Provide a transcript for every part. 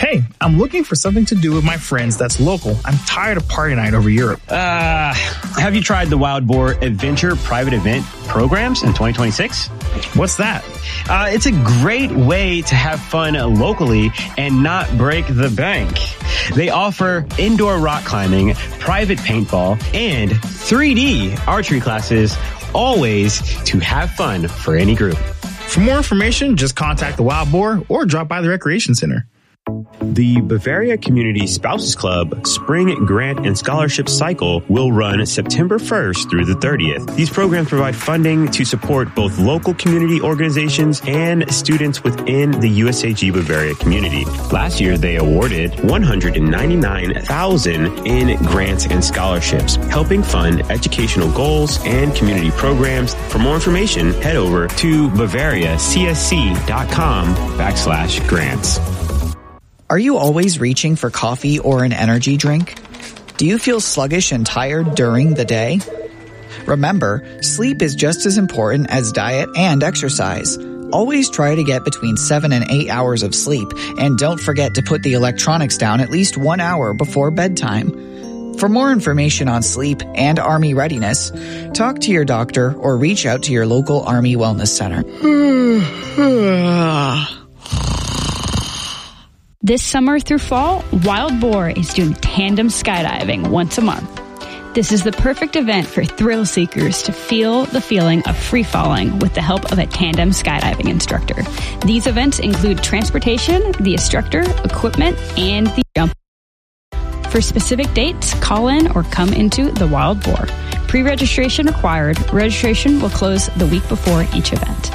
Hey, I'm looking for something to do with my friends that's local. I'm tired of party night over Europe. Have you tried the Wild Boar Adventure private event programs in 2026? What's that? It's a great way to have fun locally and not break the bank. They offer indoor rock climbing, private paintball, and 3D archery classes, always to have fun for any group. For more information, just contact the Wild Boar or drop by the Recreation Center. The Bavaria Community Spouses Club Spring Grant and Scholarship Cycle will run September 1st through the 30th. These programs provide funding to support both local community organizations and students within the USAG Bavaria community. Last year, they awarded $199,000 in grants and scholarships, helping fund educational goals and community programs. For more information, head over to bavariacsc.com/grants. Are you always reaching for coffee or an energy drink? Do you feel sluggish and tired during the day? Remember, sleep is just as important as diet and exercise. Always try to get between 7 and 8 hours of sleep, and don't forget to put the electronics down at least 1 hour before bedtime. For more information on sleep and Army readiness, talk to your doctor or reach out to your local Army Wellness Center. This summer through fall, Wild Boar is doing tandem skydiving once a month. This is the perfect event for thrill seekers to feel the feeling of free falling with the help of a tandem skydiving instructor. These events include transportation, the instructor, equipment, and the jump. For specific dates, call in or come into the Wild Boar. Pre-registration required. Registration will close the week before each event.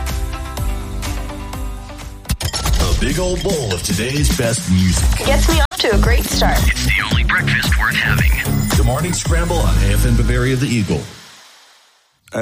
Big old bowl of today's best music. Gets me off to a great start. It's the only breakfast worth having. The Morning Scramble on AFN Bavaria, the Eagle.